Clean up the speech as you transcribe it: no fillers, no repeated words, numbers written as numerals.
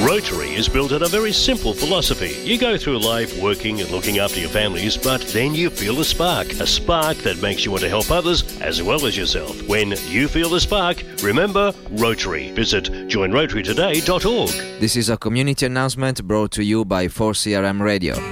Rotary is built on a very simple philosophy. You go through life working and looking after your families, but then you feel a spark that makes you want to help others as well as yourself. When you feel the spark, remember Rotary. Visit joinrotarytoday.org. This is a community announcement brought to you by 4CRM Radio.